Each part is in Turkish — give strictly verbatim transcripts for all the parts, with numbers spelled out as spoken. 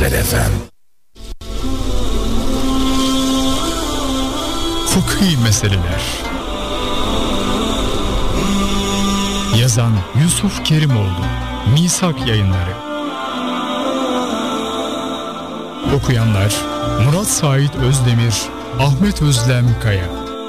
Özel F M. Fıkhi meseleler. Yazan Yusuf Kerimoğlu. Misak Yayınları. Okuyanlar Murat Sait Özdemir, Ahmet Özlem Kaya.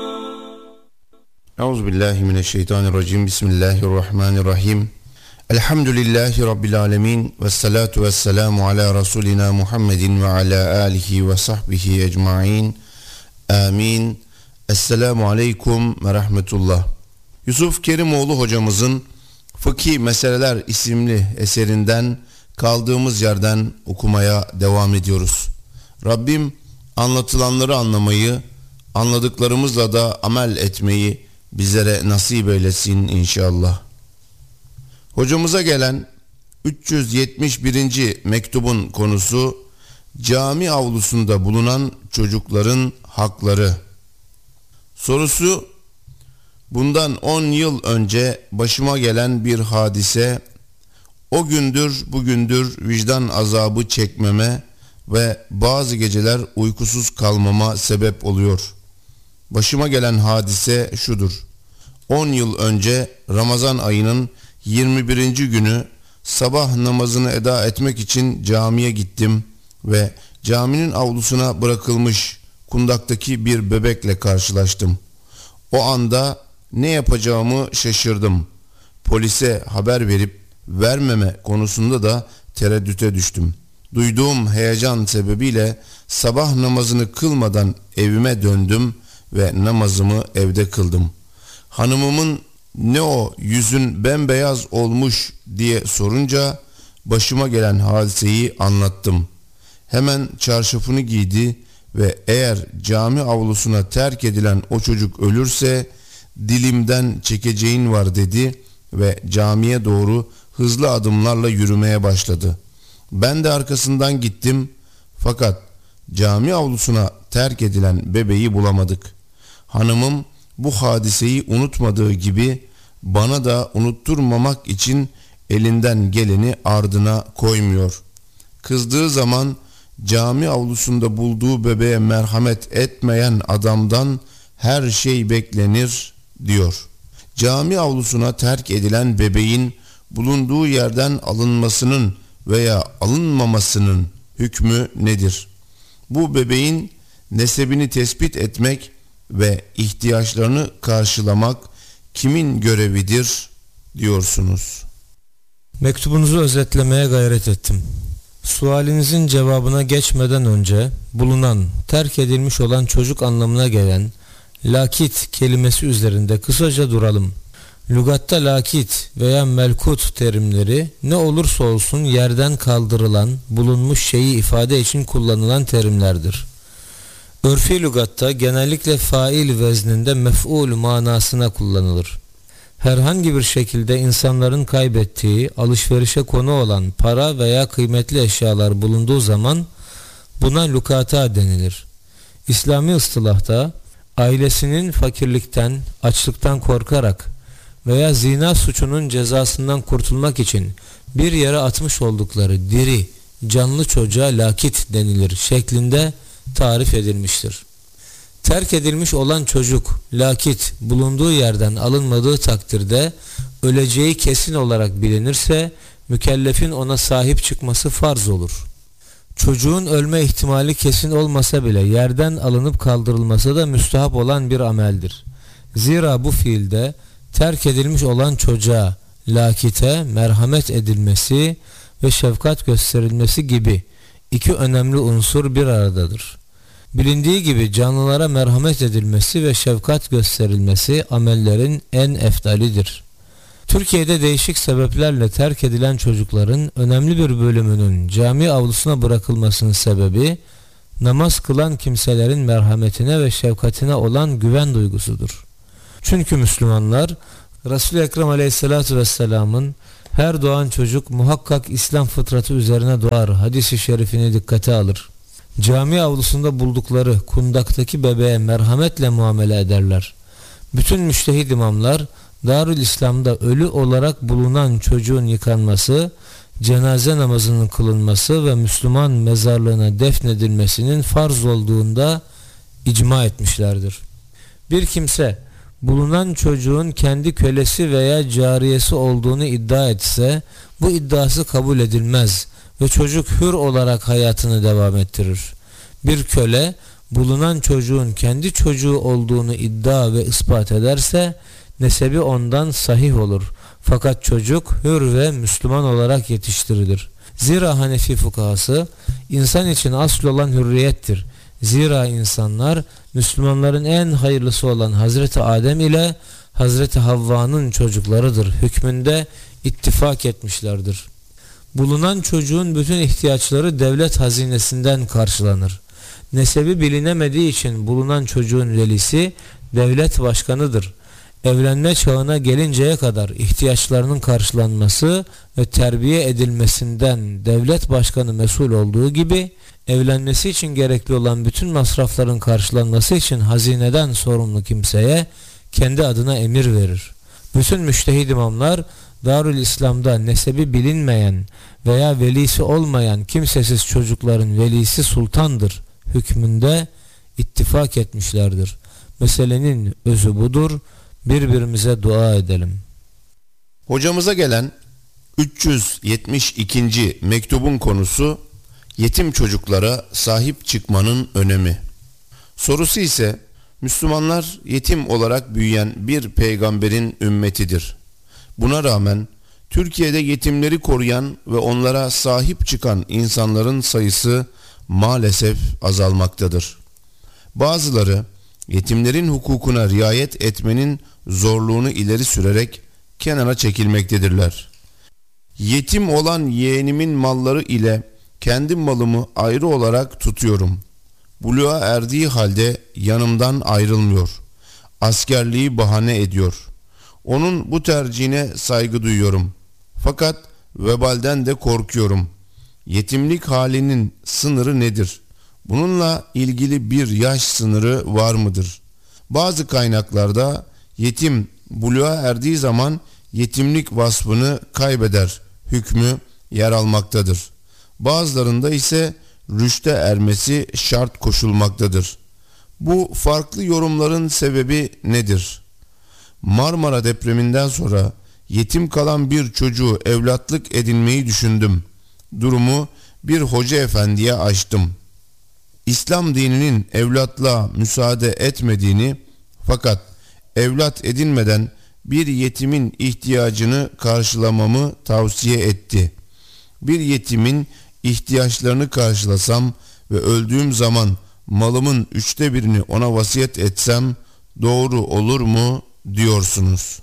Euzubillahimineşşeytanirracim. Bismillahirrahmanirrahim. Elhamdülillahi Rabbil alemin. Vessalatu vesselamu ala Resulina Muhammedin ve ala alihi ve sahbihi ecmain. Amin. Esselamu aleyküm ve rahmetullah. Yusuf Kerimoğlu hocamızın Fıkhi Meseleler isimli eserinden kaldığımız yerden okumaya devam ediyoruz. Rabbim anlatılanları anlamayı, anladıklarımızla da amel etmeyi bizlere nasip eylesin inşallah. Hocamıza gelen üç yüz yetmiş birinci mektubun konusu cami avlusunda bulunan çocukların hakları. Sorusu: bundan on yıl önce başıma gelen bir hadise, o gündür bugündür vicdan azabı çekmeme ve bazı geceler uykusuz kalmama sebep oluyor. Başıma gelen hadise şudur. on yıl önce Ramazan ayının yirmi birinci günü sabah namazını eda etmek için camiye gittim ve caminin avlusuna bırakılmış kundaktaki bir bebekle karşılaştım. O anda ne yapacağımı şaşırdım. Polise haber verip vermeme konusunda da tereddüte düştüm. Duyduğum heyecan sebebiyle sabah namazını kılmadan evime döndüm ve namazımı evde kıldım. Hanımımın "ne o, yüzün bembeyaz olmuş" diye sorunca başıma gelen hadiseyi anlattım. Hemen çarşafını giydi ve eğer cami avlusuna terk edilen o çocuk ölürse dilimden çekeceğin var dedi ve camiye doğru hızlı adımlarla yürümeye başladı. Ben de arkasından gittim fakat cami avlusuna terk edilen bebeği bulamadık. Hanımım bu hadiseyi unutmadığı gibi bana da unutturmamak için elinden geleni ardına koymuyor. Kızdığı zaman cami avlusunda bulduğu bebeğe merhamet etmeyen adamdan her şey beklenir diyor. Cami avlusuna terk edilen bebeğin bulunduğu yerden alınmasının veya alınmamasının hükmü nedir? Bu bebeğin nesebini tespit etmek ve ihtiyaçlarını karşılamak kimin görevidir diyorsunuz? Mektubunuzu özetlemeye gayret ettim. Sualinizin cevabına geçmeden önce bulunan, terk edilmiş olan çocuk anlamına gelen lakit kelimesi üzerinde kısaca duralım. Lügatta lakit veya melkut terimleri ne olursa olsun yerden kaldırılan, bulunmuş şeyi ifade için kullanılan terimlerdir. Örfi lügatta genellikle fail vezninde mef'ul manasına kullanılır. Herhangi bir şekilde insanların kaybettiği, alışverişe konu olan para veya kıymetli eşyalar bulunduğu zaman buna lukata denilir. İslami ıstılahta ailesinin fakirlikten, açlıktan korkarak veya zina suçunun cezasından kurtulmak için bir yere atmış oldukları diri, canlı çocuğa lakit denilir şeklinde tarif edilmiştir. Terk edilmiş olan çocuk lakit bulunduğu yerden alınmadığı takdirde öleceği kesin olarak bilinirse mükellefin ona sahip çıkması farz olur. Çocuğun ölme ihtimali kesin olmasa bile yerden alınıp kaldırılması da müstehap olan bir ameldir. Zira bu fiilde terk edilmiş olan çocuğa lakite merhamet edilmesi ve şefkat gösterilmesi gibi iki önemli unsur bir aradadır. Bilindiği gibi canlılara merhamet edilmesi ve şefkat gösterilmesi amellerin en efdalidir. Türkiye'de değişik sebeplerle terk edilen çocukların önemli bir bölümünün cami avlusuna bırakılmasının sebebi namaz kılan kimselerin merhametine ve şefkatine olan güven duygusudur. Çünkü Müslümanlar Resul-i Ekrem Aleyhisselatü Vesselam'ın her doğan çocuk muhakkak İslam fıtratı üzerine doğar hadis-i şerifini dikkate alır. Cami avlusunda buldukları kundaktaki bebeğe merhametle muamele ederler. Bütün müştehid imamlar Darül İslam'da ölü olarak bulunan çocuğun yıkanması, cenaze namazının kılınması ve Müslüman mezarlığına defnedilmesinin farz olduğunda icma etmişlerdir. Bir kimse bulunan çocuğun kendi kölesi veya cariyesi olduğunu iddia etse bu iddiası kabul edilmez ve çocuk hür olarak hayatını devam ettirir. Bir köle bulunan çocuğun kendi çocuğu olduğunu iddia ve ispat ederse nesebi ondan sahih olur. Fakat çocuk hür ve Müslüman olarak yetiştirilir. Zira Hanefi fukahası insan için asıl olan hürriyettir. Zira insanlar Müslümanların en hayırlısı olan Hazreti Adem ile Hazreti Havva'nın çocuklarıdır hükmünde ittifak etmişlerdir. Bulunan çocuğun bütün ihtiyaçları devlet hazinesinden karşılanır. Nesebi bilinemediği için bulunan çocuğun velisi devlet başkanıdır. Evlenme çağına gelinceye kadar ihtiyaçlarının karşılanması ve terbiye edilmesinden devlet başkanı mesul olduğu gibi evlenmesi için gerekli olan bütün masrafların karşılanması için hazineden sorumlu kimseye kendi adına emir verir. Bütün müştehid imamlar Darül İslam'da nesebi bilinmeyen veya velisi olmayan kimsesiz çocukların velisi sultandır hükmünde ittifak etmişlerdir. Meselenin özü budur. Birbirimize dua edelim. Hocamıza gelen üç yüz yetmiş ikinci mektubun konusu yetim çocuklara sahip çıkmanın önemi. Sorusu ise Müslümanlar yetim olarak büyüyen bir peygamberin ümmetidir. Buna rağmen Türkiye'de yetimleri koruyan ve onlara sahip çıkan insanların sayısı maalesef azalmaktadır. Bazıları yetimlerin hukukuna riayet etmenin zorluğunu ileri sürerek kenara çekilmektedirler. Yetim olan yeğenimin malları ile kendi malımı ayrı olarak tutuyorum. Buluğa erdiği halde yanımdan ayrılmıyor. Askerliği bahane ediyor. Onun bu tercihine saygı duyuyorum. Fakat vebalden de korkuyorum. Yetimlik halinin sınırı nedir? Bununla ilgili bir yaş sınırı var mıdır? Bazı kaynaklarda yetim buluğa erdiği zaman yetimlik vasfını kaybeder hükmü yer almaktadır. Bazılarında ise rüşte ermesi şart koşulmaktadır. Bu farklı yorumların sebebi nedir? Marmara depreminden sonra yetim kalan bir çocuğu evlatlık edinmeyi düşündüm. Durumu bir hoca efendiye açtım. İslam dininin evlatlığa müsaade etmediğini fakat evlat edinmeden bir yetimin ihtiyacını karşılamamı tavsiye etti. Bir yetimin ihtiyaçlarını karşılasam ve öldüğüm zaman malımın üçte birini ona vasiyet etsem doğru olur mu diyorsunuz?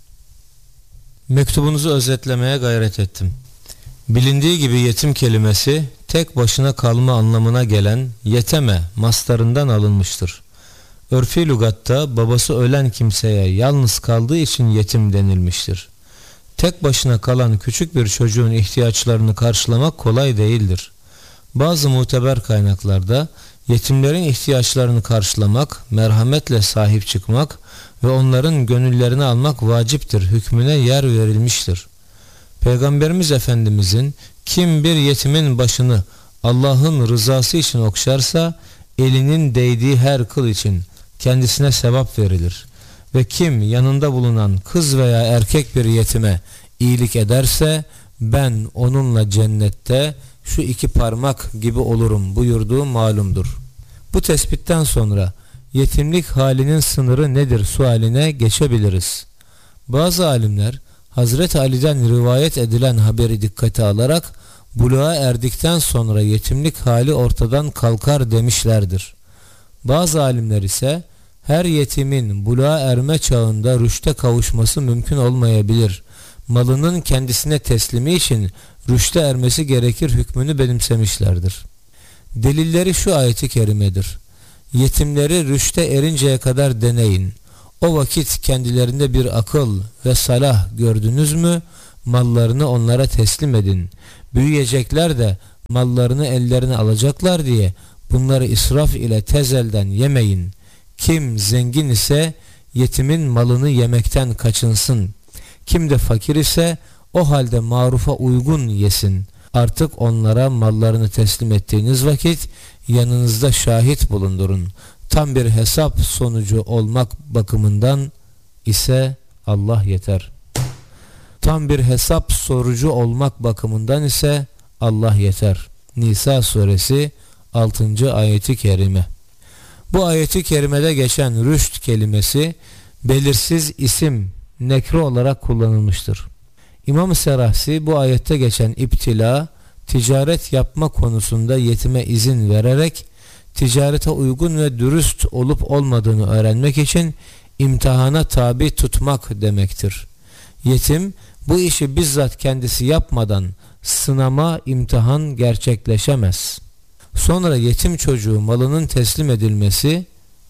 Mektubunuzu özetlemeye gayret ettim. Bilindiği gibi yetim kelimesi tek başına kalma anlamına gelen yeteme mastarından alınmıştır. Örfi lügatta babası ölen kimseye yalnız kaldığı için yetim denilmiştir. Tek başına kalan küçük bir çocuğun ihtiyaçlarını karşılamak kolay değildir. Bazı muteber kaynaklarda yetimlerin ihtiyaçlarını karşılamak, merhametle sahip çıkmak ve onların gönüllerini almak vaciptir hükmüne yer verilmiştir. Peygamberimiz Efendimizin kim bir yetimin başını Allah'ın rızası için okşarsa elinin değdiği her kıl için kendisine sevap verilir. Ve kim yanında bulunan kız veya erkek bir yetime iyilik ederse ben onunla cennette şu iki parmak gibi olurum buyurduğu malumdur. Bu tespitten sonra yetimlik halinin sınırı nedir sualine geçebiliriz. Bazı alimler Hazreti Ali'den rivayet edilen haberi dikkate alarak buluğa erdikten sonra yetimlik hali ortadan kalkar demişlerdir. Bazı alimler ise her yetimin buluğa erme çağında rüşte kavuşması mümkün olmayabilir. Malının kendisine teslimi için rüşte ermesi gerekir hükmünü benimsemişlerdir. Delilleri şu ayet-i kerimedir. Yetimleri rüşte erinceye kadar deneyin. O vakit kendilerinde bir akıl ve salah gördünüz mü mallarını onlara teslim edin. Büyüyecekler de mallarını ellerine alacaklar diye bunları israf ile tezelden yemeyin. Kim zengin ise yetimin malını yemekten kaçınsın. Kim de fakir ise O halde marufa uygun yesin. Artık onlara mallarını teslim ettiğiniz vakit yanınızda şahit bulundurun. Tam bir hesap sonucu olmak bakımından ise Allah yeter. Tam bir hesap sorucu olmak bakımından ise Allah yeter. Nisa suresi altıncı ayeti kerime. Bu ayeti kerimede geçen rüşt kelimesi belirsiz isim nekre olarak kullanılmıştır. İmam-ı Serahsi bu ayette geçen iptila, ticaret yapma konusunda yetime izin vererek ticarete uygun ve dürüst olup olmadığını öğrenmek için imtihana tabi tutmak demektir. Yetim bu işi bizzat kendisi yapmadan sınama, imtihan gerçekleşemez. Sonra yetim çocuğu malının teslim edilmesi,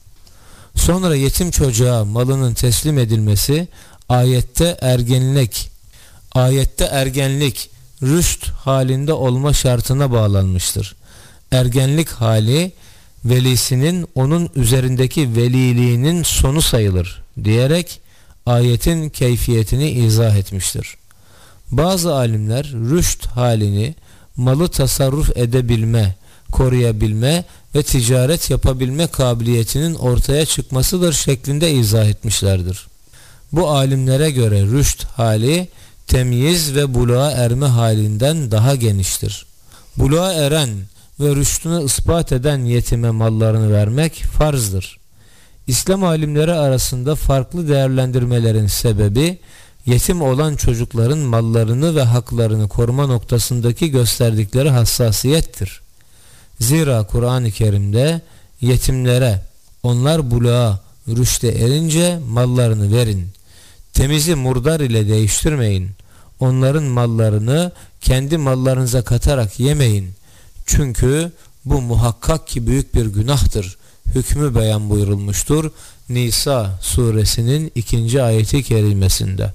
sonra yetim çocuğa malının teslim edilmesi ayette ergenlik, ayette ergenlik, rüşt halinde olma şartına bağlanmıştır. Ergenlik hali velisinin onun üzerindeki veliliğinin sonu sayılır diyerek ayetin keyfiyetini izah etmiştir. Bazı alimler rüşt halini malı tasarruf edebilme, koruyabilme ve ticaret yapabilme kabiliyetinin ortaya çıkmasıdır şeklinde izah etmişlerdir. Bu alimlere göre rüşt hali temyiz ve buluğa erme halinden daha geniştir. Buluğa eren ve rüştünü ispat eden yetime mallarını vermek farzdır. İslam alimleri arasında farklı değerlendirmelerin sebebi yetim olan çocukların mallarını ve haklarını koruma noktasındaki gösterdikleri hassasiyettir. Zira Kur'an-ı Kerim'de yetimlere onlar buluğa rüşte erince mallarını verin. Temizi murdar ile değiştirmeyin. Onların mallarını kendi mallarınıza katarak yemeyin. Çünkü bu muhakkak ki büyük bir günahtır. Hükmü beyan buyurulmuştur. Nisa suresinin ikinci ayeti kerimesinde.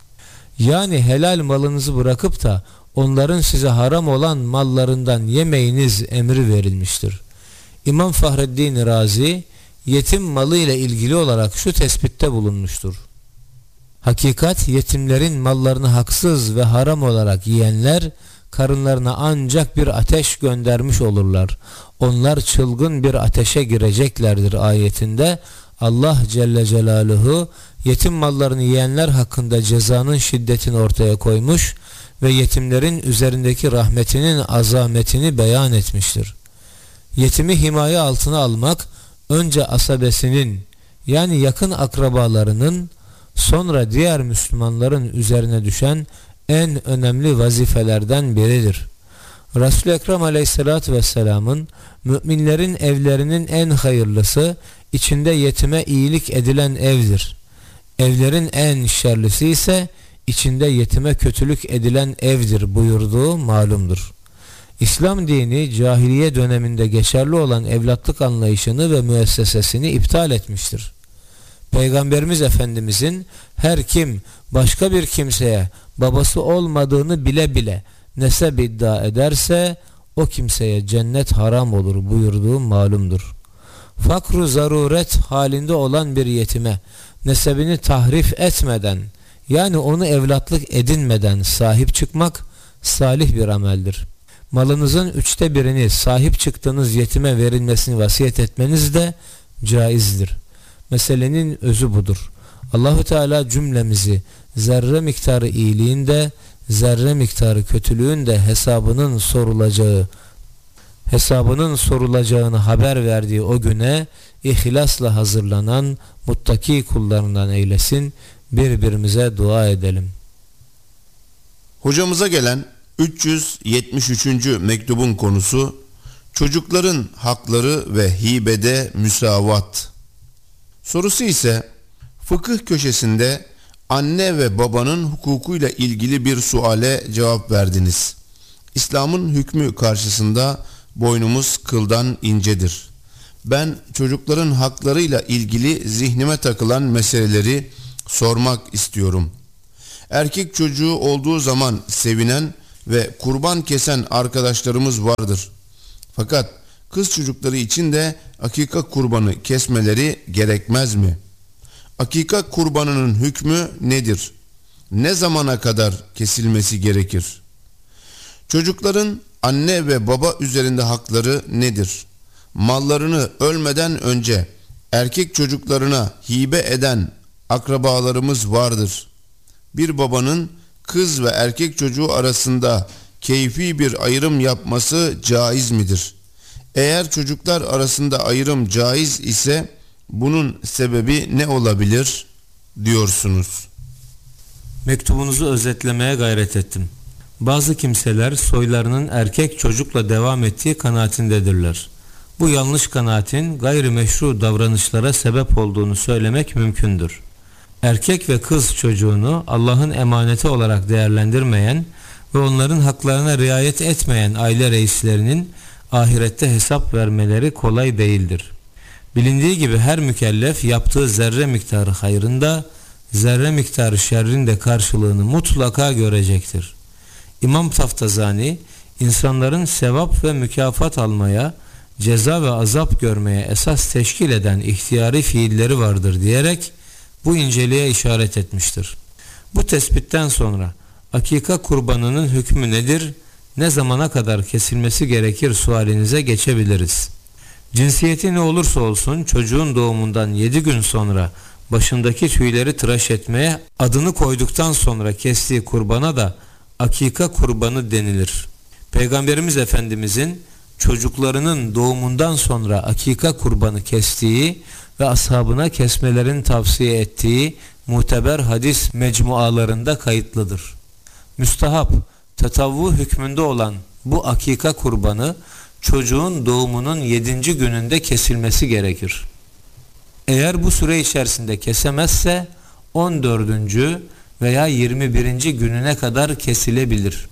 Yani helal malınızı bırakıp da onların size haram olan mallarından yemeyiniz emri verilmiştir. İmam Fahreddin Razi yetim malı ile ilgili olarak şu tespitte bulunmuştur. Hakikat yetimlerin mallarını haksız ve haram olarak yiyenler karınlarına ancak bir ateş göndermiş olurlar. Onlar çılgın bir ateşe gireceklerdir ayetinde Allah Celle Celaluhu yetim mallarını yiyenler hakkında cezanın şiddetini ortaya koymuş ve yetimlerin üzerindeki rahmetinin azametini beyan etmiştir. Yetimi himaye altına almak önce asabesinin yani yakın akrabalarının sonra diğer Müslümanların üzerine düşen en önemli vazifelerden biridir. Resul-i Ekrem Aleyhisselatü Vesselam'ın müminlerin evlerinin en hayırlısı içinde yetime iyilik edilen evdir. Evlerin en şerlisi ise içinde yetime kötülük edilen evdir buyurduğu malumdur. İslam dini cahiliye döneminde geçerli olan evlatlık anlayışını ve müessesesini iptal etmiştir. Peygamberimiz Efendimizin her kim başka bir kimseye babası olmadığını bile bile nesep iddia ederse o kimseye cennet haram olur buyurduğu malumdur. Fakru zaruret halinde olan bir yetime nesebini tahrif etmeden yani onu evlatlık edinmeden sahip çıkmak salih bir ameldir. Malınızın üçte birini sahip çıktığınız yetime verilmesini vasiyet etmeniz de caizdir. Meselenin özü budur. Allahu Teala cümlemizi zerre miktarı iyiliğinde, zerre miktarı kötülüğün de hesabının sorulacağı, hesabının sorulacağını haber verdiği o güne ihlasla hazırlanan muttaki kullarından eylesin. Birbirimize dua edelim. Hocamıza gelen üç yüz yetmiş üçüncü mektubun konusu çocukların hakları ve hibede müsavat. Sorusu ise fıkıh köşesinde anne ve babanın hukukuyla ilgili bir suale cevap verdiniz. İslam'ın hükmü karşısında boynumuz kıldan incedir. Ben çocukların haklarıyla ilgili zihnime takılan meseleleri sormak istiyorum. Erkek çocuğu olduğu zaman sevinen ve kurban kesen arkadaşlarımız vardır. Fakat kız çocukları için de akika kurbanı kesmeleri gerekmez mi? Akika kurbanının hükmü nedir? ne zamana kadar kesilmesi gerekir? Çocukların anne ve baba üzerinde hakları nedir? Mallarını ölmeden önce erkek çocuklarına hibe eden akrabalarımız vardır. Bir babanın kız ve erkek çocuğu arasında keyfi bir ayrım yapması caiz midir? Eğer çocuklar arasında ayrım caiz ise bunun sebebi ne olabilir diyorsunuz. Mektubunuzu özetlemeye gayret ettim. Bazı kimseler soylarının erkek çocukla devam ettiği kanaatindedirler. Bu yanlış kanaatin gayrimeşru davranışlara sebep olduğunu söylemek mümkündür. Erkek ve kız çocuğunu Allah'ın emaneti olarak değerlendirmeyen ve onların haklarına riayet etmeyen aile reislerinin ahirette hesap vermeleri kolay değildir. Bilindiği gibi her mükellef yaptığı zerre miktarı hayrında, zerre miktarı şerrin de karşılığını mutlaka görecektir. İmam Taftazani, insanların sevap ve mükafat almaya, ceza ve azap görmeye esas teşkil eden ihtiyari fiilleri vardır diyerek bu inceliğe işaret etmiştir. Bu tespitten sonra akika kurbanının hükmü nedir, ne zamana kadar kesilmesi gerekir sualinize geçebiliriz. Cinsiyeti ne olursa olsun çocuğun doğumundan yedi gün sonra başındaki tüyleri tıraş etmeye adını koyduktan sonra kestiği kurbana da akika kurbanı denilir. Peygamberimiz Efendimizin çocuklarının doğumundan sonra akika kurbanı kestiği ve ashabına kesmelerini tavsiye ettiği muteber hadis mecmualarında kayıtlıdır. Müstahap, tetavvu hükmünde olan bu akika kurbanı çocuğun doğumunun yedinci gününde kesilmesi gerekir. Eğer bu süre içerisinde kesemezse on dördüncü veya yirmi birinci gününe kadar kesilebilir.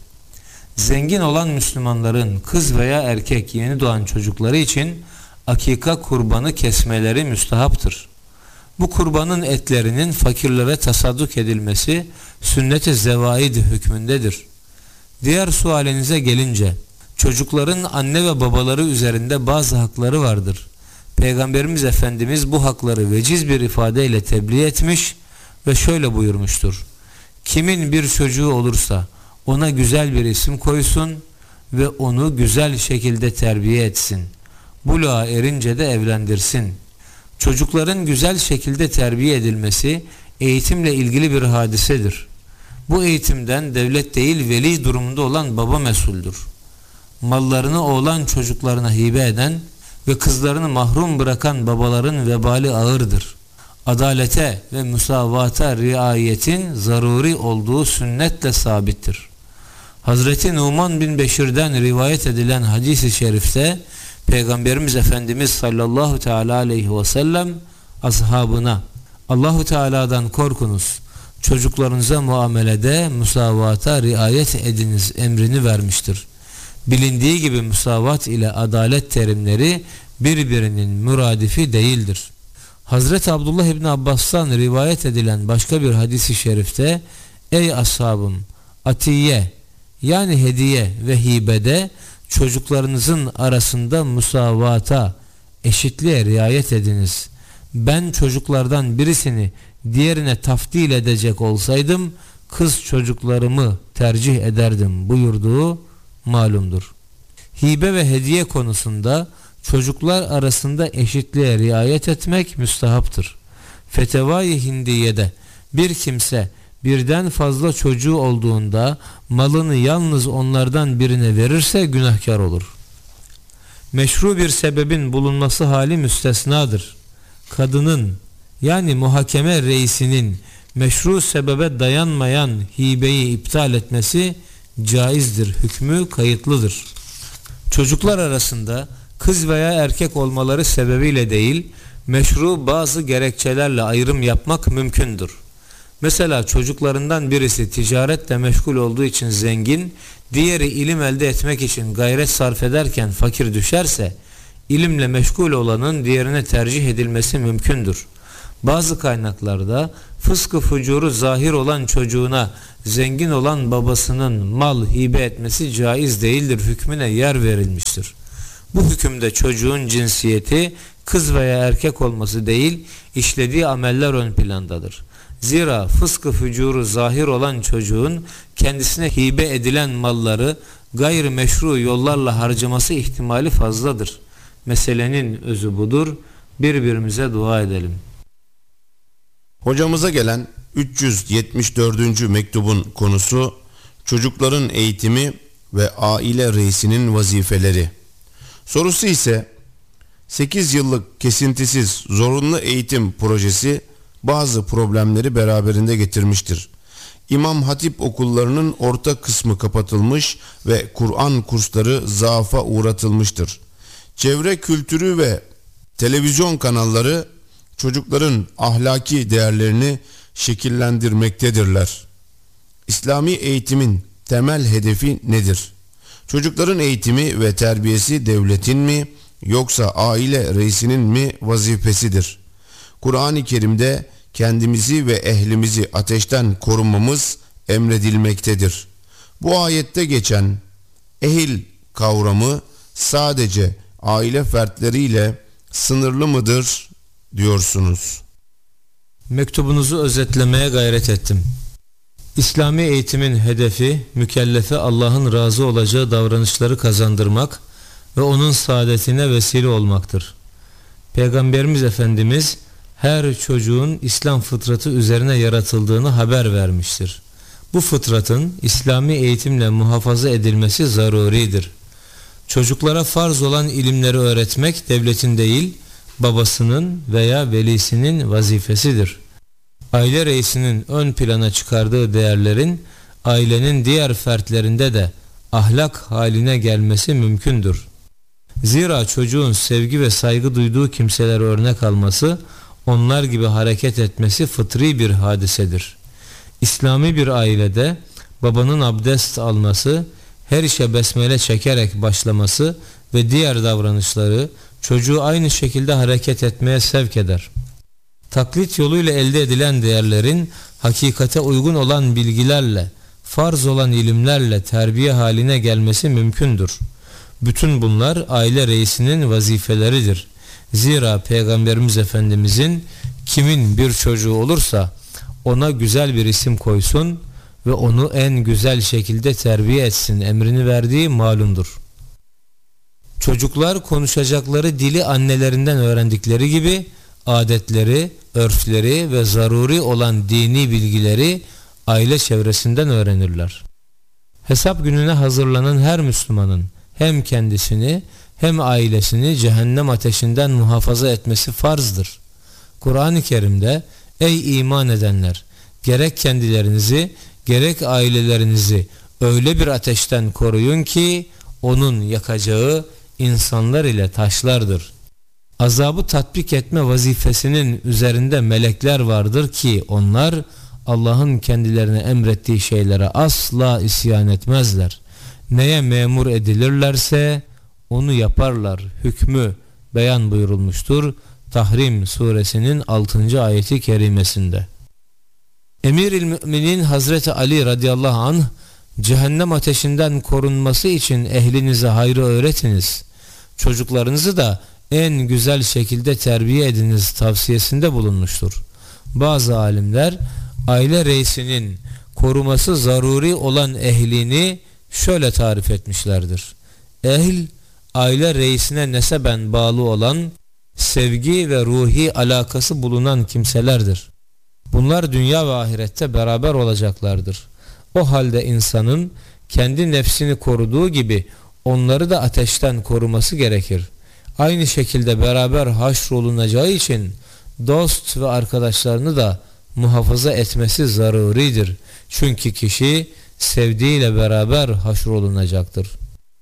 Zengin olan Müslümanların kız veya erkek yeni doğan çocukları için akika kurbanı kesmeleri müstahaptır. Bu kurbanın etlerinin fakirlere tasadduk edilmesi sünnet-i zevaid hükmündedir. Diğer sualinize gelince, çocukların anne ve babaları üzerinde bazı hakları vardır. Peygamberimiz Efendimiz bu hakları veciz bir ifadeyle tebliğ etmiş ve şöyle buyurmuştur. Kimin bir çocuğu olursa ona güzel bir isim koysun ve onu güzel şekilde terbiye etsin. Buluğa erince de evlendirsin. Çocukların güzel şekilde terbiye edilmesi eğitimle ilgili bir hadisedir. Bu eğitimden devlet değil veli durumunda olan baba mesuldür. Mallarını oğlan çocuklarına hibe eden ve kızlarını mahrum bırakan babaların vebali ağırdır. Adalete ve musavata riayetin zaruri olduğu sünnetle sabittir. Hazreti Numan bin Beşir'den rivayet edilen hadis-i şerifte Peygamberimiz Efendimiz sallallahu teala aleyhi ve sellem ashabına Allahu Teala'dan korkunuz, çocuklarınıza muamelede musavata riayet ediniz emrini vermiştir. Bilindiği gibi musavat ile adalet terimleri birbirinin müradifi değildir. Hazreti Abdullah İbni Abbas'tan rivayet edilen başka bir hadis-i şerifte ey ashabım, atiye yani hediye ve hibede çocuklarınızın arasında musavata, eşitliğe riayet ediniz. Ben çocuklardan birisini diğerine tafdil edecek olsaydım kız çocuklarımı tercih ederdim buyurduğu malumdur. Hibe ve hediye konusunda çocuklar arasında eşitliğe riayet etmek müstahaptır. Fetevai Hindiye'de bir kimse birden fazla çocuğu olduğunda malını yalnız onlardan birine verirse günahkar olur. Meşru bir sebebin bulunması hali müstesnadır. Kadının yani muhakeme reisinin meşru sebebe dayanmayan hibeyi iptal etmesi caizdir, hükmü kayıtlıdır. Çocuklar arasında kız veya erkek olmaları sebebiyle değil, meşru bazı gerekçelerle ayrım yapmak mümkündür. Mesela çocuklarından birisi ticaretle meşgul olduğu için zengin, diğeri ilim elde etmek için gayret sarf ederken fakir düşerse, ilimle meşgul olanın diğerine tercih edilmesi mümkündür. Bazı kaynaklarda fıskı fucuru zahir olan çocuğuna zengin olan babasının mal hibe etmesi caiz değildir hükmüne yer verilmiştir. Bu hükümde çocuğun cinsiyeti kız veya erkek olması değil, işlediği ameller ön plandadır. Zira fıskı fücuru zahir olan çocuğun kendisine hibe edilen malları gayrimeşru yollarla harcaması ihtimali fazladır. Meselenin özü budur. Birbirimize dua edelim. Hocamıza gelen üç yüz yetmiş dördüncü mektubun konusu çocukların eğitimi ve aile reisinin vazifeleri. Sorusu ise sekiz yıllık kesintisiz zorunlu eğitim projesi bazı problemleri beraberinde getirmiştir. İmam Hatip okullarının orta kısmı kapatılmış ve Kur'an kursları zaafa uğratılmıştır. Çevre kültürü ve televizyon kanalları çocukların ahlaki değerlerini şekillendirmektedirler. İslami eğitimin temel hedefi nedir? Çocukların eğitimi ve terbiyesi devletin mi yoksa aile reisinin mi vazifesidir? Kur'an-ı Kerim'de kendimizi ve ehlimizi ateşten korumamız emredilmektedir. Bu ayette geçen ehil kavramı sadece aile fertleriyle sınırlı mıdır diyorsunuz? Mektubunuzu özetlemeye gayret ettim. İslami eğitimin hedefi mükellefe Allah'ın razı olacağı davranışları kazandırmak ve onun saadetine vesile olmaktır. Peygamberimiz Efendimiz her çocuğun İslam fıtratı üzerine yaratıldığını haber vermiştir. Bu fıtratın İslami eğitimle muhafaza edilmesi zaruridir. Çocuklara farz olan ilimleri öğretmek devletin değil, babasının veya velisinin vazifesidir. Aile reisinin ön plana çıkardığı değerlerin ailenin diğer fertlerinde de ahlak haline gelmesi mümkündür. Zira çocuğun sevgi ve saygı duyduğu kimselere örnek alması, onlar gibi hareket etmesi fıtri bir hadisedir. İslami bir ailede babanın abdest alması, her işe besmele çekerek başlaması ve diğer davranışları çocuğu aynı şekilde hareket etmeye sevk eder. Taklit yoluyla elde edilen değerlerin hakikate uygun olan bilgilerle, farz olan ilimlerle terbiye haline gelmesi mümkündür. Bütün bunlar aile reisinin vazifeleridir. Zira Peygamberimiz Efendimizin kimin bir çocuğu olursa ona güzel bir isim koysun ve onu en güzel şekilde terbiye etsin emrini verdiği malumdur. Çocuklar konuşacakları dili annelerinden öğrendikleri gibi adetleri, örfleri ve zaruri olan dini bilgileri aile çevresinden öğrenirler. Hesap gününe hazırlanan her Müslümanın hem kendisini hem ailesini cehennem ateşinden muhafaza etmesi farzdır. Kur'an-ı Kerim'de ey iman edenler, gerek kendilerinizi gerek ailelerinizi öyle bir ateşten koruyun ki onun yakacağı insanlar ile taşlardır. Azabı tatbik etme vazifesinin üzerinde melekler vardır ki onlar Allah'ın kendilerine emrettiği şeylere asla isyan etmezler. Neye memur edilirlerse onu yaparlar. Hükmü beyan buyurulmuştur Tahrim suresinin altıncı ayeti kerimesinde. Emir-i Müminin Hazreti Ali radıyallahu anh cehennem ateşinden korunması için ehlinize hayrı öğretiniz. Çocuklarınızı da en güzel şekilde terbiye ediniz tavsiyesinde bulunmuştur. Bazı alimler aile reisinin koruması zaruri olan ehlini şöyle tarif etmişlerdir. Ehl, aile reisine neseben bağlı olan, sevgi ve ruhi alakası bulunan kimselerdir. Bunlar dünya ve ahirette beraber olacaklardır. O halde insanın kendi nefsini koruduğu gibi onları da ateşten koruması gerekir. Aynı şekilde beraber haşrolunacağı için dost ve arkadaşlarını da muhafaza etmesi zaruridir. Çünkü kişi sevdiğiyle beraber haşrolunacaktır.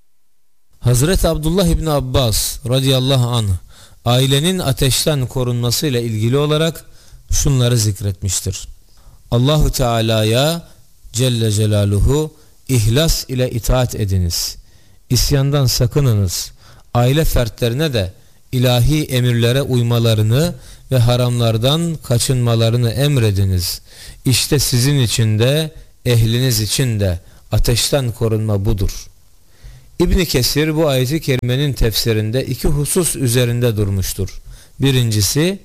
Hazreti Abdullah İbni Abbas radıyallahu anh ailenin ateşten korunmasıyla ilgili olarak şunları zikretmiştir. Allahu Teala'ya Celle Celaluhu ihlas ile itaat ediniz. İsyandan sakınınız. Aile fertlerine de ilahi emirlere uymalarını ve haramlardan kaçınmalarını emrediniz. İşte sizin için de ehliniz için de ateşten korunma budur. İbn Kesir bu ayet-i kerimenin tefsirinde iki husus üzerinde durmuştur. Birincisi,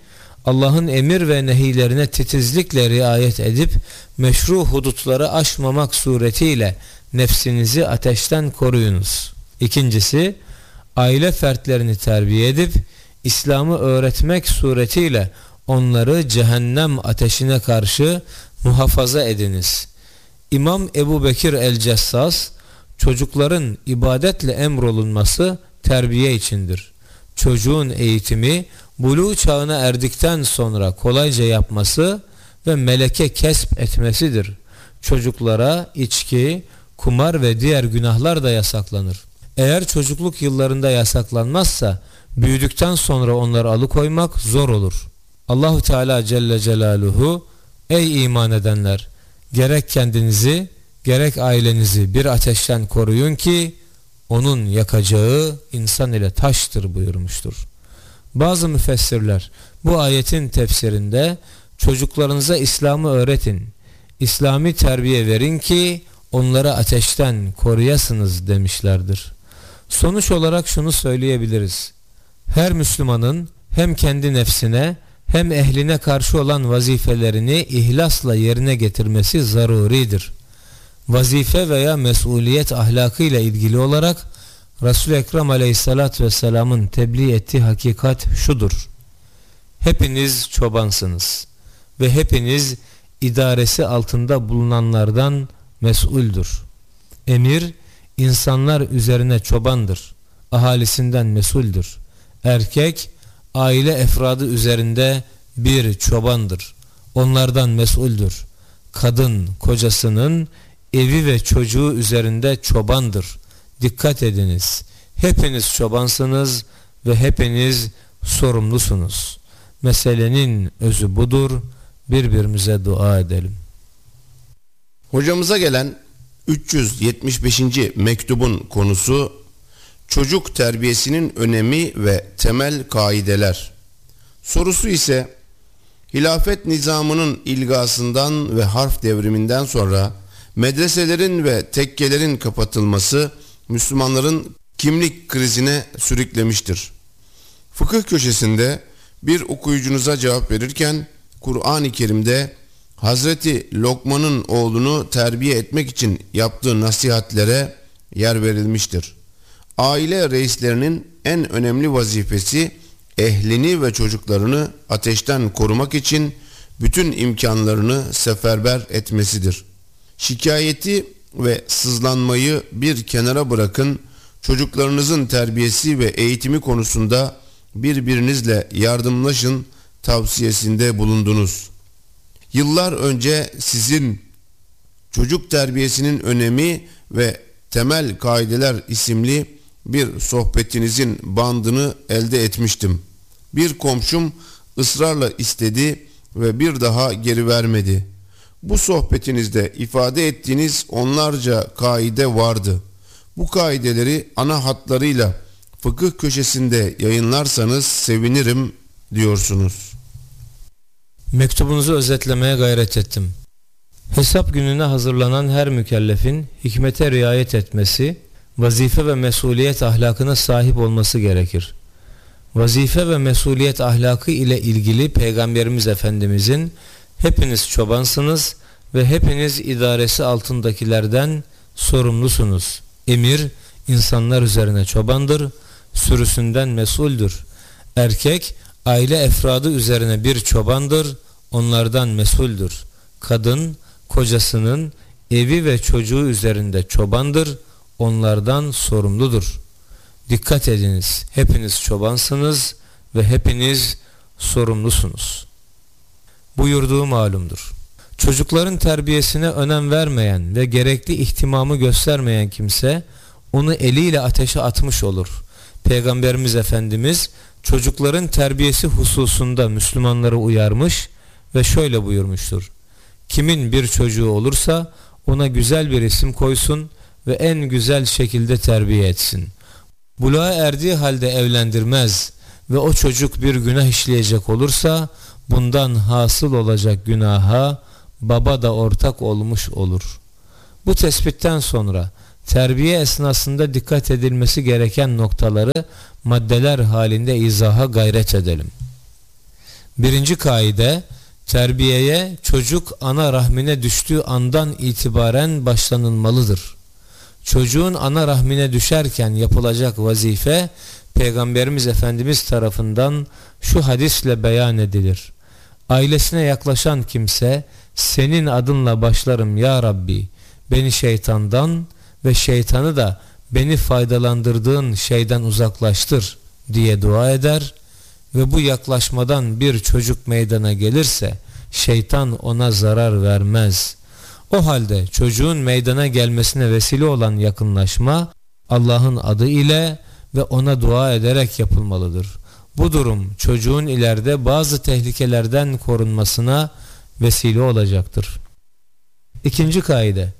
Allah'ın emir ve nehilerine titizlikle riayet edip meşru hudutları aşmamak suretiyle nefsinizi ateşten koruyunuz. İkincisi, aile fertlerini terbiye edip İslam'ı öğretmek suretiyle onları cehennem ateşine karşı muhafaza ediniz. İmam Ebu Bekir el-Cessas, çocukların ibadetle emrolunması terbiye içindir. Çocuğun eğitimi buluğ çağına erdikten sonra kolayca yapması ve meleke kesp etmesidir. Çocuklara içki, kumar ve diğer günahlar da yasaklanır. Eğer çocukluk yıllarında yasaklanmazsa büyüdükten sonra onları alıkoymak zor olur. Allahu Teala Celle Celaluhu, ey iman edenler, gerek kendinizi gerek ailenizi bir ateşten koruyun ki onun yakacağı insan ile taştır buyurmuştur. Bazı müfessirler bu ayetin tefsirinde çocuklarınıza İslam'ı öğretin, İslami terbiye verin ki onları ateşten koruyasınız demişlerdir. Sonuç olarak şunu söyleyebiliriz. Her Müslümanın hem kendi nefsine hem ehline karşı olan vazifelerini ihlasla yerine getirmesi zaruridir. Vazife veya mesuliyet ahlakıyla ilgili olarak Resul-i Ekrem Aleyhisselatü Vesselam'ın tebliğ ettiği hakikat şudur. Hepiniz çobansınız ve hepiniz idaresi altında bulunanlardan mesuldür. Emir, insanlar üzerine çobandır, ahalisinden mesuldür. Erkek, aile efradı üzerinde bir çobandır, onlardan mesuldür. Kadın, kocasının evi ve çocuğu üzerinde çobandır. Dikkat ediniz, hepiniz çobansınız ve hepiniz sorumlusunuz. Meselenin özü budur, birbirimize dua edelim. Hocamıza gelen üç yüz yetmiş beşinci mektubun konusu çocuk terbiyesinin önemi ve temel kaideler. Sorusu ise hilafet nizamının ilgasından ve harf devriminden sonra medreselerin ve tekkelerin kapatılması Müslümanların kimlik krizine sürüklemiştir. Fıkıh köşesinde bir okuyucunuza cevap verirken Kur'an-ı Kerim'de Hazreti Lokman'ın oğlunu terbiye etmek için yaptığı nasihatlere yer verilmiştir. Aile reislerinin en önemli vazifesi ehlini ve çocuklarını ateşten korumak için bütün imkanlarını seferber etmesidir. Şikayeti ve sızlanmayı bir kenara bırakın, çocuklarınızın terbiyesi ve eğitimi konusunda birbirinizle yardımlaşın tavsiyesinde bulundunuz. Yıllar önce sizin çocuk terbiyesinin önemi ve temel kaideler isimli bir sohbetinizin bandını elde etmiştim. Bir komşum ısrarla istedi ve bir daha geri vermedi. Bu sohbetinizde ifade ettiğiniz onlarca kaide vardı. Bu kaideleri ana hatlarıyla fıkıh köşesinde yayınlarsanız sevinirim diyorsunuz. Mektubunuzu özetlemeye gayret ettim. Hesap gününe hazırlanan her mükellefin hikmete riayet etmesi, vazife ve mesuliyet ahlakına sahip olması gerekir. Vazife ve mesuliyet ahlakı ile ilgili Peygamberimiz Efendimizin hepiniz çobansınız ve hepiniz idaresi altındakilerden sorumlusunuz. Emir, insanlar üzerine çobandır, sürüsünden mesuldür. Erkek, aile efradı üzerine bir çobandır, onlardan mesuldür. Kadın, kocasının evi ve çocuğu üzerinde çobandır, onlardan sorumludur. Dikkat ediniz, hepiniz çobansınız ve hepiniz sorumlusunuz. Buyurduğu malumdur. Çocukların terbiyesine önem vermeyen ve gerekli ihtimamı göstermeyen kimse onu eliyle ateşe atmış olur. Peygamberimiz Efendimiz çocukların terbiyesi hususunda Müslümanları uyarmış ve şöyle buyurmuştur. Kimin bir çocuğu olursa ona güzel bir isim koysun ve en güzel şekilde terbiye etsin. Buluğa erdiği halde evlendirmez ve o çocuk bir günah işleyecek olursa bundan hasıl olacak günaha baba da ortak olmuş olur. Bu tespitten sonra terbiye esnasında dikkat edilmesi gereken noktaları maddeler halinde izaha gayret edelim. Birinci kaide, terbiyeye çocuk ana rahmine düştüğü andan itibaren başlanılmalıdır. Çocuğun ana rahmine düşerken yapılacak vazife Peygamberimiz Efendimiz tarafından şu hadisle beyan edilir. Ailesine yaklaşan kimse senin adınla başlarım ya Rabbi, beni şeytandan ve şeytanı da beni faydalandırdığın şeyden uzaklaştır diye dua eder ve bu yaklaşmadan bir çocuk meydana gelirse şeytan ona zarar vermez. O halde çocuğun meydana gelmesine vesile olan yakınlaşma Allah'ın adı ile ve ona dua ederek yapılmalıdır. Bu durum çocuğun ileride bazı tehlikelerden korunmasına vesile olacaktır. İkinci kaide,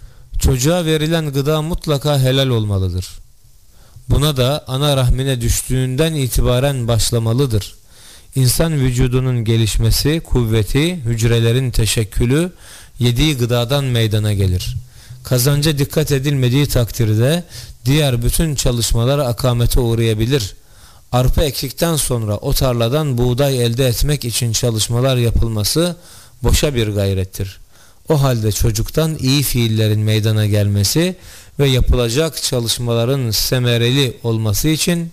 çocuğa verilen gıda mutlaka helal olmalıdır. Buna da ana rahmine düştüğünden itibaren başlamalıdır. İnsan vücudunun gelişmesi, kuvveti, hücrelerin teşekkülü yediği gıdadan meydana gelir. Kazanca dikkat edilmediği takdirde diğer bütün çalışmalar akamete uğrayabilir. Arpa ektikten sonra o tarladan buğday elde etmek için çalışmalar yapılması boşa bir gayrettir. O halde çocuktan iyi fiillerin meydana gelmesi ve yapılacak çalışmaların semereli olması için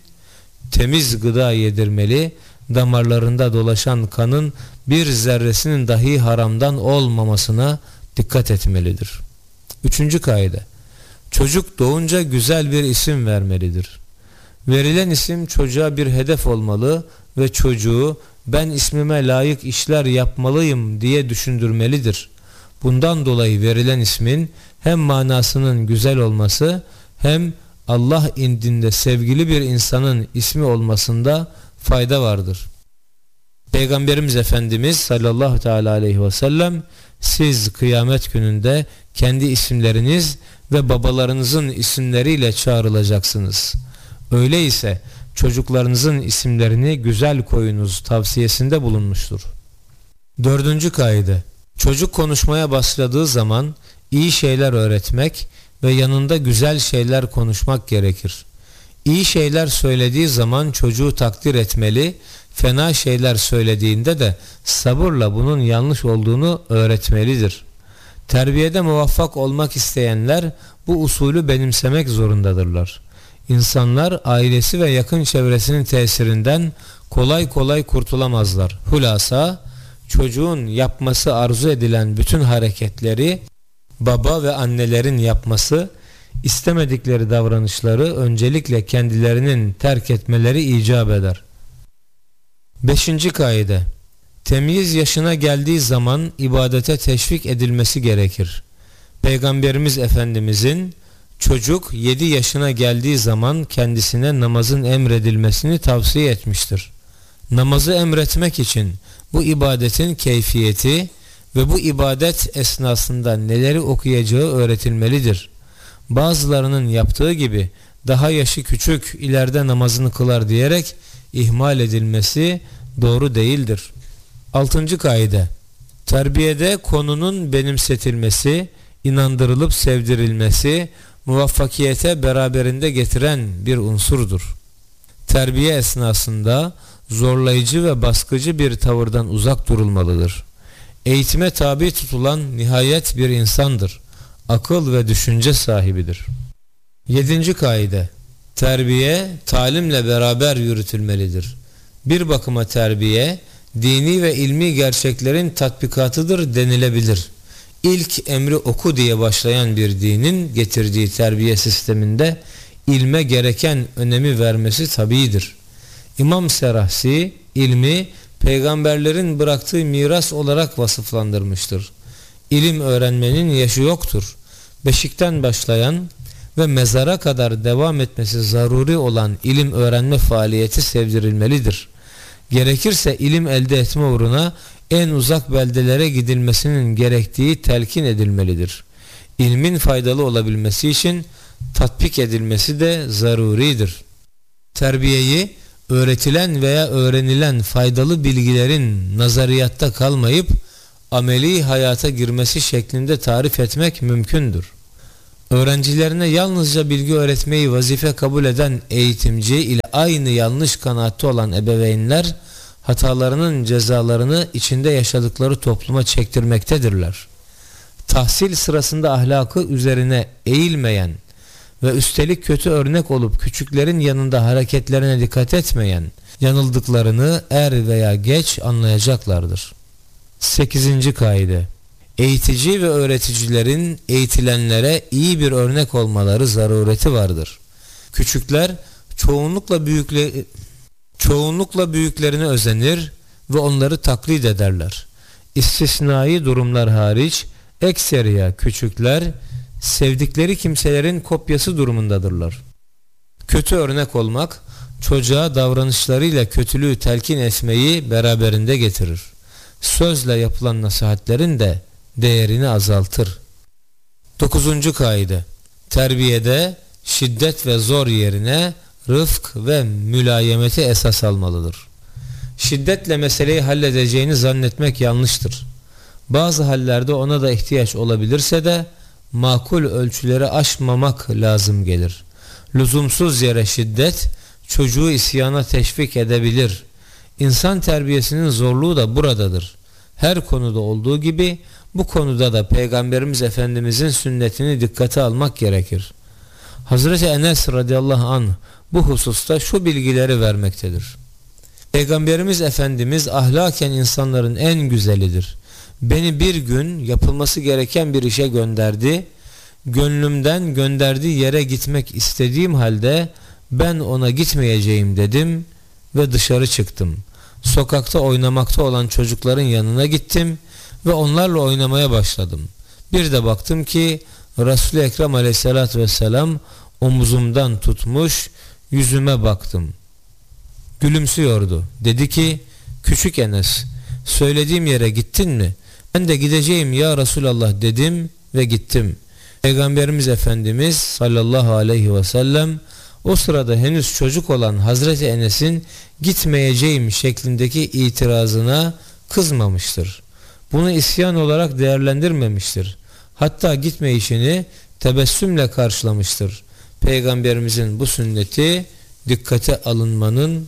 temiz gıda yedirmeli, damarlarında dolaşan kanın bir zerresinin dahi haramdan olmamasına dikkat etmelidir. Üçüncü kaide, çocuk doğunca güzel bir isim vermelidir. Verilen isim çocuğa bir hedef olmalı ve çocuğu ben ismime layık işler yapmalıyım diye düşündürmelidir. Bundan dolayı verilen ismin hem manasının güzel olması hem Allah indinde sevgili bir insanın ismi olmasında fayda vardır. Peygamberimiz Efendimiz sallallahu teala aleyhi ve sellem siz kıyamet gününde kendi isimleriniz ve babalarınızın isimleriyle çağrılacaksınız. Öyleyse çocuklarınızın isimlerini güzel koyunuz tavsiyesinde bulunmuştur. Dördüncü kaide, çocuk konuşmaya başladığı zaman iyi şeyler öğretmek ve yanında güzel şeyler konuşmak gerekir. İyi şeyler söylediği zaman çocuğu takdir etmeli, fena şeyler söylediğinde de sabırla bunun yanlış olduğunu öğretmelidir. Terbiyede muvaffak olmak isteyenler bu usulü benimsemek zorundadırlar. İnsanlar ailesi ve yakın çevresinin tesirinden kolay kolay kurtulamazlar. Hulasa, çocuğun yapması arzu edilen bütün hareketleri baba ve annelerin yapması, istemedikleri davranışları öncelikle kendilerinin terk etmeleri icap eder. Beşinci kaide, temyiz yaşına geldiği zaman ibadete teşvik edilmesi gerekir. Peygamberimiz Efendimizin çocuk yedi yaşına geldiği zaman kendisine namazın emredilmesini tavsiye etmiştir. Namazı emretmek için bu ibadetin keyfiyeti ve bu ibadet esnasında neleri okuyacağı öğretilmelidir. Bazılarının yaptığı gibi daha yaşı küçük ileride namazını kılar diyerek ihmal edilmesi doğru değildir. Altıncı kaide, terbiyede konunun benimsetilmesi, inandırılıp sevdirilmesi, muvaffakiyete beraberinde getiren bir unsurdur. Terbiye esnasında zorlayıcı ve baskıcı bir tavırdan uzak durulmalıdır. Eğitime tabi tutulan nihayet bir insandır. Akıl ve düşünce sahibidir. Yedinci kaide, terbiye talimle beraber yürütülmelidir. Bir bakıma terbiye, dini ve ilmi gerçeklerin tatbikatıdır denilebilir. İlk emri oku diye başlayan bir dinin getirdiği terbiye sisteminde ilme gereken önemi vermesi tabiidir. İmam Serahsi ilmi peygamberlerin bıraktığı miras olarak vasıflandırmıştır. İlim öğrenmenin yaşı yoktur. Beşikten başlayan ve mezara kadar devam etmesi zaruri olan ilim öğrenme faaliyeti sevdirilmelidir. Gerekirse ilim elde etme uğruna en uzak beldelere gidilmesinin gerektiği telkin edilmelidir. İlmin faydalı olabilmesi için tatbik edilmesi de zaruridir. Terbiyeyi öğretilen veya öğrenilen faydalı bilgilerin nazariyatta kalmayıp ameli hayata girmesi şeklinde tarif etmek mümkündür. Öğrencilerine yalnızca bilgi öğretmeyi vazife kabul eden eğitimci ile aynı yanlış kanaatte olan ebeveynler hatalarının cezalarını içinde yaşadıkları topluma çektirmektedirler. Tahsil sırasında ahlakı üzerine eğilmeyen ve üstelik kötü örnek olup küçüklerin yanında hareketlerine dikkat etmeyen yanıldıklarını er veya geç anlayacaklardır. sekizinci kaide. Eğitici ve öğreticilerin eğitilenlere iyi bir örnek olmaları zarureti vardır. Küçükler çoğunlukla büyükle, çoğunlukla büyüklerine özenir ve onları taklit ederler. İstisnai durumlar hariç ekseriya küçükler sevdikleri kimselerin kopyası durumundadırlar. Kötü örnek olmak çocuğa davranışlarıyla kötülüğü telkin etmeyi beraberinde getirir. Sözle yapılan nasihatlerin de değerini azaltır. Dokuzuncu kaide. Terbiyede şiddet ve zor yerine rıfk ve mülayemeti esas almalıdır. Şiddetle meseleyi halledeceğini zannetmek yanlıştır. Bazı hallerde ona da ihtiyaç olabilirse de makul ölçüleri aşmamak lazım gelir. Lüzumsuz yere şiddet çocuğu isyana teşvik edebilir. İnsan terbiyesinin zorluğu da buradadır. Her konuda olduğu gibi bu konuda da Peygamberimiz Efendimizin sünnetini dikkate almak gerekir. Hazreti Enes radıyallahu anh bu hususta şu bilgileri vermektedir. Peygamberimiz Efendimiz ahlaken insanların en güzelidir. Beni bir gün yapılması gereken bir işe gönderdi. Gönlümden gönderdiği yere gitmek istediğim halde ben ona gitmeyeceğim dedim ve dışarı çıktım. Sokakta oynamakta olan çocukların yanına gittim ve onlarla oynamaya başladım. Bir de baktım ki Resul-i Ekrem aleyhissalatü vesselam omuzumdan tutmuş, yüzüme baktım. Gülümsüyordu. Dedi ki, küçük Enes, söylediğim yere gittin mi? Ben de gideceğim ya Resulallah dedim ve gittim. Peygamberimiz Efendimiz sallallahu aleyhi ve sellem o sırada henüz çocuk olan Hazreti Enes'in gitmeyeceğim şeklindeki itirazına kızmamıştır. Bunu isyan olarak değerlendirmemiştir. Hatta gitmeyişini tebessümle karşılamıştır. Peygamberimizin bu sünneti dikkate alınmanın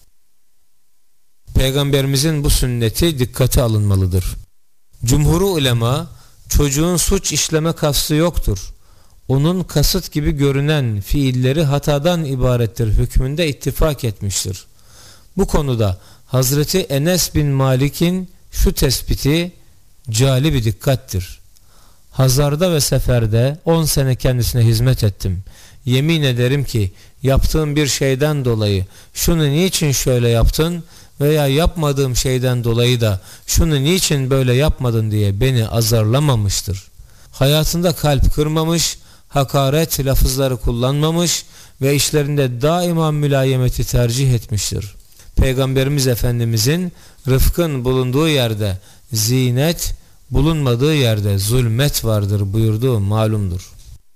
Peygamberimizin bu sünneti dikkate alınmalıdır. Cumhur ulema çocuğun suç işleme kastı yoktur. Onun kasıt gibi görünen fiilleri hatadan ibarettir hükmünde ittifak etmiştir. Bu konuda Hazreti Enes bin Malik'in şu tespiti cali bir dikkattir. Hazarda ve seferde on sene kendisine hizmet ettim. Yemin ederim ki yaptığım bir şeyden dolayı şunu niçin şöyle yaptın veya yapmadığım şeyden dolayı da şunu niçin böyle yapmadın diye beni azarlamamıştır. Hayatında kalp kırmamış, hakaret lafızları kullanmamış ve işlerinde daima mülayemeti tercih etmiştir. Peygamberimiz Efendimizin rıfkın bulunduğu yerde zinet, bulunmadığı yerde zulmet vardır buyurduğu malumdur.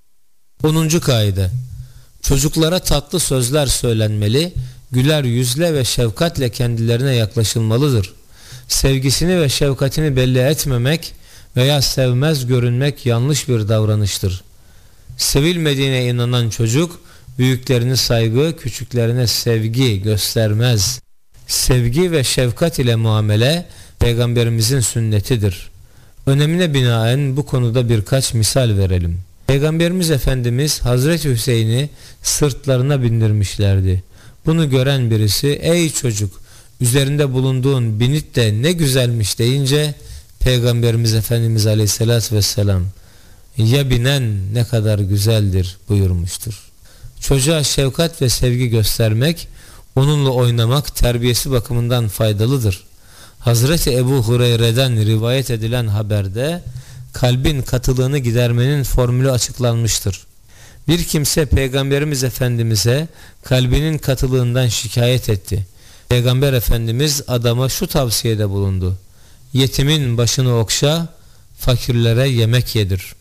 onuncu kaide. Çocuklara tatlı sözler söylenmeli, güler yüzle ve şefkatle kendilerine yaklaşılmalıdır. Sevgisini ve şefkatini belli etmemek veya sevmez görünmek yanlış bir davranıştır. Sevilmediğine inanan çocuk, büyüklerine saygı, küçüklerine sevgi göstermez. Sevgi ve şefkat ile muamele Peygamberimizin sünnetidir. Önemine binaen bu konuda birkaç misal verelim. Peygamberimiz Efendimiz Hazreti Hüseyin'i sırtlarına bindirmişlerdi. Bunu gören birisi, ey çocuk üzerinde bulunduğun binit de ne güzelmiş deyince Peygamberimiz Efendimiz Aleyhisselatü Vesselam ya binen ne kadar güzeldir buyurmuştur. Çocuğa şefkat ve sevgi göstermek, onunla oynamak terbiyesi bakımından faydalıdır. Hazreti Ebu Hureyre'den rivayet edilen haberde kalbin katılığını gidermenin formülü açıklanmıştır. Bir kimse Peygamberimiz Efendimiz'e kalbinin katılığından şikayet etti. Peygamber Efendimiz adama şu tavsiyede bulundu: yetimin başını okşa, fakirlere yemek yedir.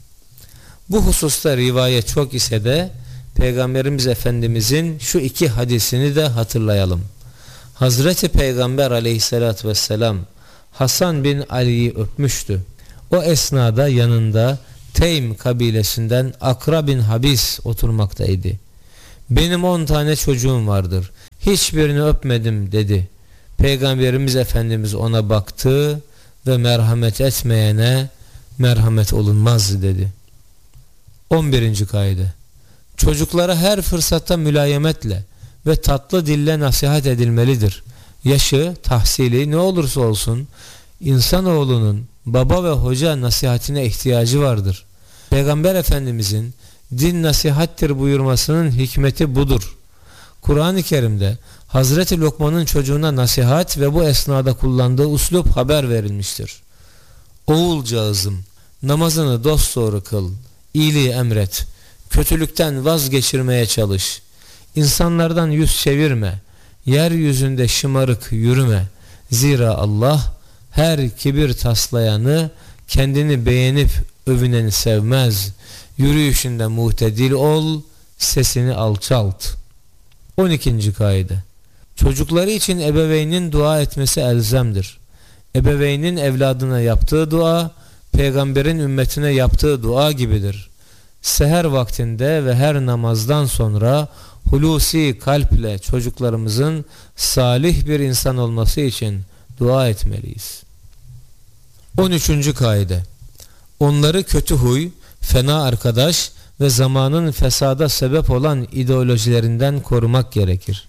Bu hususta rivayet çok ise de Peygamberimiz Efendimizin şu iki hadisini de hatırlayalım. Hazreti Peygamber Aleyhisselatü Vesselam Hasan bin Ali'yi öpmüştü. O esnada yanında Teym kabilesinden Akra bin Habis oturmaktaydı. Benim on tane çocuğum vardır, hiçbirini öpmedim dedi. Peygamberimiz Efendimiz ona baktı ve merhamet etmeyene merhamet olunmaz dedi. on birinci kaide. Çocuklara her fırsatta mülayemetle ve tatlı dille nasihat edilmelidir. Yaşı, tahsili ne olursa olsun insanoğlunun baba ve hoca nasihatine ihtiyacı vardır. Peygamber Efendimizin din nasihattir buyurmasının hikmeti budur. Kur'an-ı Kerim'de Hazreti Lokman'ın çocuğuna nasihat ve bu esnada kullandığı uslup haber verilmiştir. Oğulcağızım, namazını dosdoğru kıl, iyiliği emret, kötülükten vazgeçirmeye çalış, insanlardan yüz çevirme, yeryüzünde şımarık yürüme. Zira Allah her kibir taslayanı, kendini beğenip övüneni sevmez. Yürüyüşünde muhtedil ol, sesini alçalt. on ikinci kaide. Çocukları için ebeveynin dua etmesi elzemdir. Ebeveynin evladına yaptığı dua, peygamberin ümmetine yaptığı dua gibidir. Seher vaktinde ve her namazdan sonra hulusi kalple çocuklarımızın salih bir insan olması için dua etmeliyiz. on üçüncü kaide. Onları kötü huy, fena arkadaş ve zamanın fesada sebep olan ideolojilerinden korumak gerekir.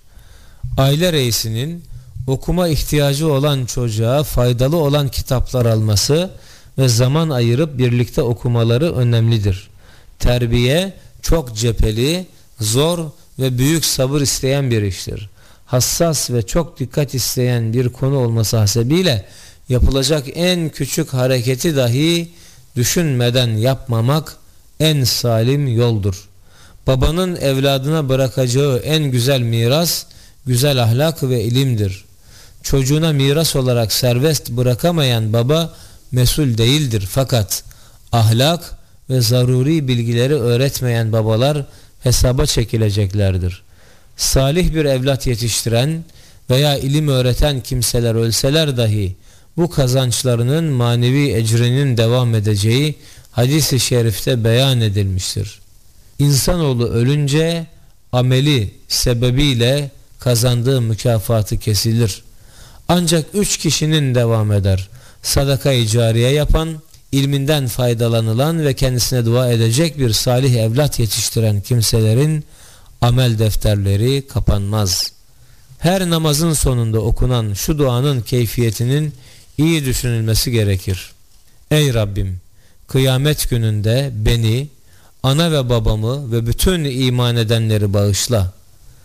Aile reisinin okuma ihtiyacı olan çocuğa faydalı olan kitaplar alması ve zaman ayırıp birlikte okumaları önemlidir. Terbiye çok cepheli, zor ve büyük sabır isteyen bir iştir. Hassas ve çok dikkat isteyen bir konu olması hasebiyle yapılacak en küçük hareketi dahi düşünmeden yapmamak en salim yoldur. Babanın evladına bırakacağı en güzel miras, güzel ahlak ve ilimdir. Çocuğuna miras olarak serbest bırakamayan baba mesul değildir. Fakat ahlak ve zaruri bilgileri öğretmeyen babalar hesaba çekileceklerdir. Salih bir evlat yetiştiren veya ilim öğreten kimseler ölseler dahi bu kazançlarının manevi ecrinin devam edeceği hadis-i şerifte beyan edilmiştir. İnsanoğlu ölünce ameli sebebiyle kazandığı mükafatı kesilir. Ancak üç kişinin devam eder. Sadaka-i cariye yapan, ilminden faydalanılan ve kendisine dua edecek bir salih evlat yetiştiren kimselerin amel defterleri kapanmaz. Her namazın sonunda okunan şu duanın keyfiyetinin iyi düşünülmesi gerekir. Ey Rabbim, kıyamet gününde beni, ana ve babamı ve bütün iman edenleri bağışla.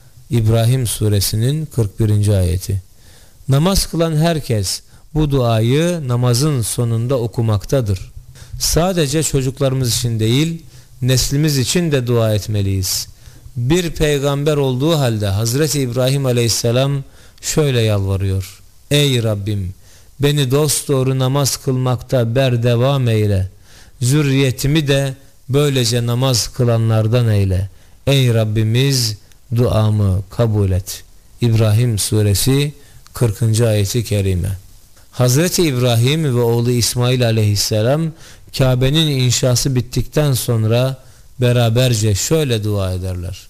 İbrahim suresinin kırk birinci ayeti. Namaz kılan herkes bu duayı namazın sonunda okumaktadır. Sadece çocuklarımız için değil, neslimiz için de dua etmeliyiz. Bir peygamber olduğu halde Hazreti İbrahim aleyhisselam şöyle yalvarıyor. Ey Rabbim, beni dosdoğru namaz kılmakta berdevam eyle. Zürriyetimi de böylece namaz kılanlardan eyle. Ey Rabbimiz, duamı kabul et. İbrahim suresi kırkıncı ayeti kerime. Hazreti İbrahim ve oğlu İsmail aleyhisselam Kabe'nin inşası bittikten sonra beraberce şöyle dua ederler.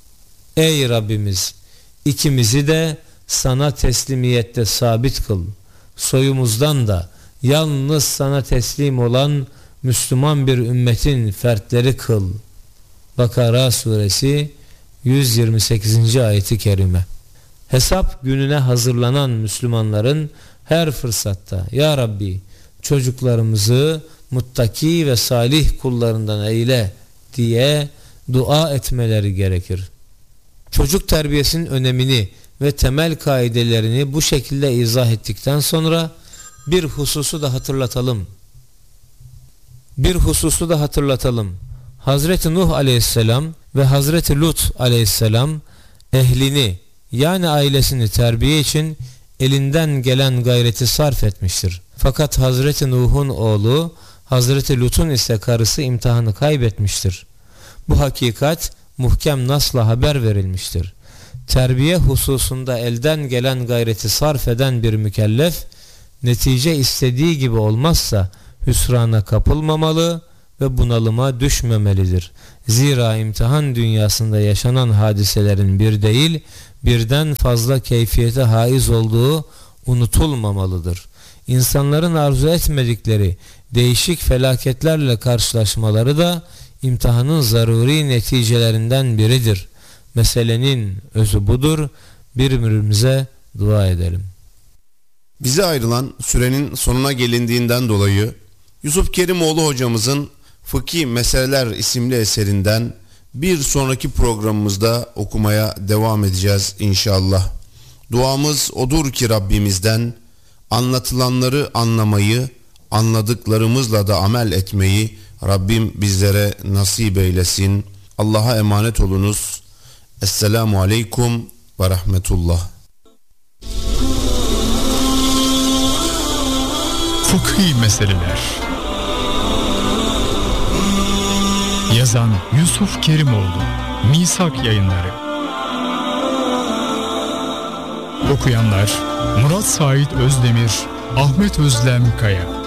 Ey Rabbimiz, ikimizi de sana teslimiyette sabit kıl. Soyumuzdan da yalnız sana teslim olan Müslüman bir ümmetin fertleri kıl. Bakara suresi yüz yirmi sekizinci ayeti kerime. Hesap gününe hazırlanan Müslümanların her fırsatta Ya Rabbi çocuklarımızı muttaki ve salih kullarından eyle diye dua etmeleri gerekir. Çocuk terbiyesinin önemini ve temel kaidelerini bu şekilde izah ettikten sonra bir hususu da hatırlatalım. Bir hususu da hatırlatalım. Hazreti Nuh aleyhisselam ve Hazreti Lut aleyhisselam ehlini yani ailesini terbiye için elinden gelen gayreti sarf etmiştir. Fakat Hazreti Nuh'un oğlu Hazreti Lut'un ise karısı imtihanı kaybetmiştir. Bu hakikat muhkem nasla haber verilmiştir. Terbiye hususunda elden gelen gayreti sarf eden bir mükellef netice istediği gibi olmazsa hüsrana kapılmamalı ve bunalıma düşmemelidir. Zira imtihan dünyasında yaşanan hadiselerin bir değil, birden fazla keyfiyete haiz olduğu unutulmamalıdır. İnsanların arzu etmedikleri değişik felaketlerle karşılaşmaları da imtihanın zaruri neticelerinden biridir. Meselenin özü budur. Birbirimize dua edelim. Bize ayrılan sürenin sonuna gelindiğinden dolayı Yusuf Kerimoğlu hocamızın Fıkhi Meseleler isimli eserinden bir sonraki programımızda okumaya devam edeceğiz inşallah. Duamız odur ki Rabbimizden anlatılanları anlamayı, anladıklarımızla da amel etmeyi Rabbim bizlere nasip eylesin. Allah'a emanet olunuz. Esselamu Aleyküm ve Rahmetullah. Fıkhi Meseleler. Yazan Yusuf Kerimoğlu. Misak Yayınları. Okuyanlar Murat Sait Özdemir, Ahmet Özlem Kaya.